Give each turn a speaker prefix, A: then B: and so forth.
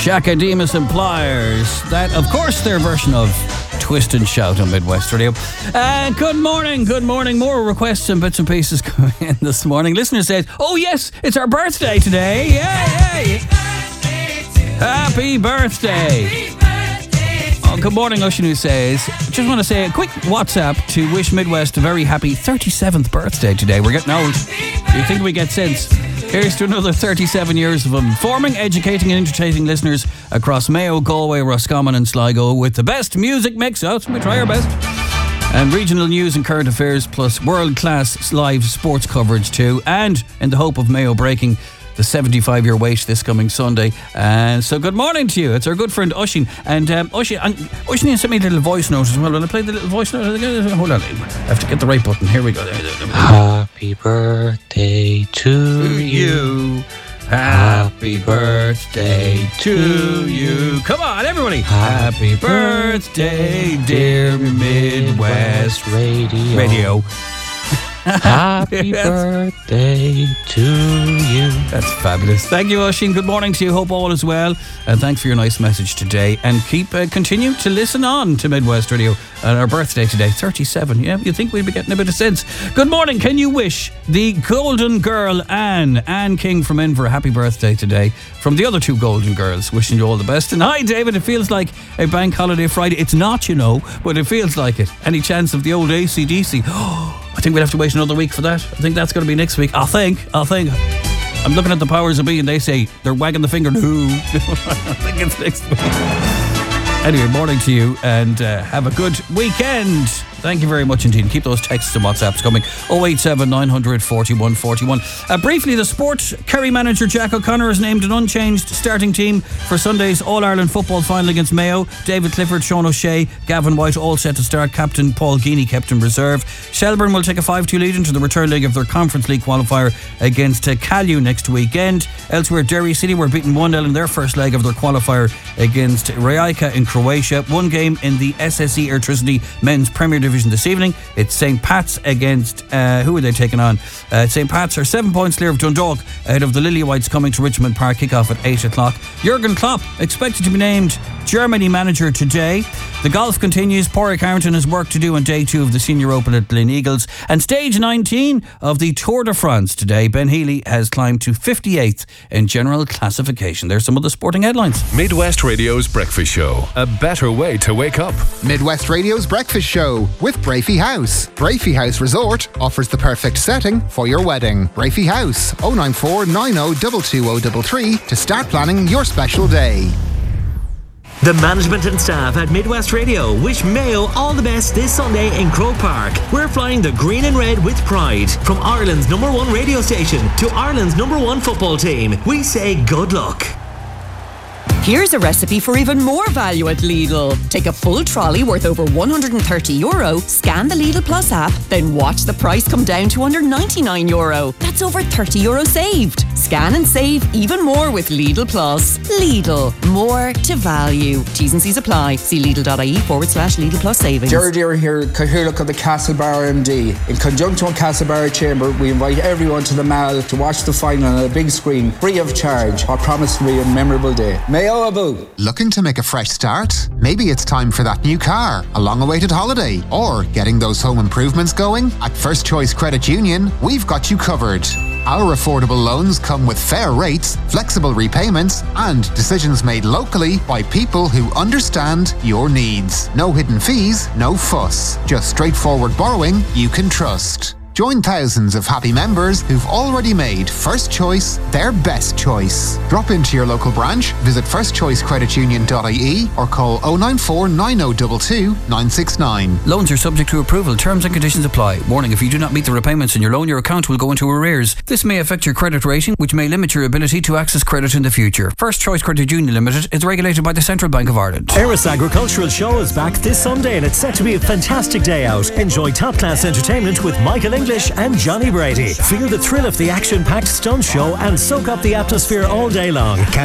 A: Jackademus and Pliers. That, of course, their version of Twist and Shout on Midwest Radio. Good morning. More requests and bits and pieces coming in this morning. Listener says, oh yes, it's our birthday today. Yay! Happy birthday. Oh, good morning, Ocean, who says, just want to say a quick WhatsApp to wish Midwest a very happy 37th birthday today. We're getting old. You think we get sense? Here's to another 37 years of informing, educating and entertaining listeners across Mayo, Galway, Roscommon and Sligo with the best music mix. So we try our best. And regional news and current affairs plus world-class live sports coverage too. And in the hope of Mayo breaking the 75-year wait this coming Sunday. And so good morning to you. It's our good friend Oisín. And Oisín sent me a little voice note as well. When I played the little voice note, hold on, I have to get the right button. Here we go.
B: Happy birthday to you.
A: Happy birthday to you. Come on, everybody. Happy birthday, dear Midwest Radio.
B: Happy birthday to you.
A: That's fabulous. Thank you, Oisín. Good morning to you. Hope all is well. And thanks for your nice message today. And continue to listen on to Midwest Radio on our birthday today, 37. Yeah, you'd think we'd be getting a bit of sense. Good morning. Can you wish the golden girl Anne King from Inver a happy birthday today from the other two golden girls? Wishing you all the best. And hi, David. It feels like a bank holiday Friday. It's not, but it feels like it. Any chance of the old AC/DC? I think we'll have to wait another week for that. I think that's going to be next week. I think. I'm looking at the powers of be and they say they're wagging the finger. No. I think it's next week. Anyway, morning to you and have a good weekend. Thank you very much indeed. Keep those texts and WhatsApps coming. 087 900 41 41. Briefly, the Sport Kerry manager Jack O'Connor has named an unchanged starting team for Sunday's All-Ireland football final against Mayo. David Clifford, Sean O'Shea, Gavin White all set to start. Captain Paul Geaney kept in reserve. Shelburne will take a 5-2 lead into the return leg of their Conference League qualifier against Callew next weekend. Elsewhere, Derry City were beaten 1-0 in their first leg of their qualifier against Rijeka in Croatia. One game in the SSE Airtricity Men's Premier Division this evening. It's St. Pat's against who are they taking on? St. Pat's are 7 points clear of Dundalk ahead of the Lily Whites coming to Richmond Park. Kick-off at 8 o'clock. Jurgen Klopp expected to be named Germany manager today. The golf continues. Pádraig Harrington has work to do on day 2 of the Senior Open at Glen Eagles. And stage 19 of the Tour de France today. Ben Healy has climbed to 58th in general classification. There's some of the sporting headlines.
C: Midwest Radio's Breakfast Show. A better way to wake up.
D: Midwest Radio's Breakfast Show with Brafey House. Brafey House Resort offers the perfect setting for your wedding. Brafey House, 094 90 22033 to start planning your special day.
E: The management and staff at Midwest Radio wish Mayo all the best this Sunday in Croke Park. We're flying the green and red with pride. From Ireland's #1 radio station to Ireland's #1 football team, we say good luck.
F: Here's a recipe for even more value at Lidl. Take a full trolley worth over €130, scan the Lidl Plus app, then watch the price come down to under €99. That's over €30 saved. Scan and save even more with Lidl Plus. Lidl, more to value. T's and C's apply. See lidl.ie/Lidl Plus savings.
G: Jared here, Cathaoirleach of the Castlebar MD. In conjunction with Castlebar Chamber, we invite everyone to the Mall to watch the final on a big screen, free of charge. I promise to be a memorable day. Mayo Abu.
D: Looking to make a fresh start? Maybe it's time for that new car, a long-awaited holiday, or getting those home improvements going? At First Choice Credit Union, we've got you covered. Our affordable loans come with fair rates, flexible repayments, and decisions made locally by people who understand your needs. No hidden fees, no fuss. Just straightforward borrowing you can trust. Join thousands of happy members who've already made First Choice their best choice. Drop into your local branch, visit firstchoicecreditunion.ie or call 094 9022 969.
A: Loans are subject to approval. Terms and conditions apply. Warning, if you do not meet the repayments in your loan, your account will go into arrears. This may affect your credit rating, which may limit your ability to access credit in the future. First Choice Credit Union Limited is regulated by the Central Bank of Ireland.
H: Eris Agricultural Show is back this Sunday and it's set to be a fantastic day out. Enjoy top-class entertainment with Michael English and Johnny Brady. Feel the thrill of the action-packed stunt show and soak up the atmosphere all day long.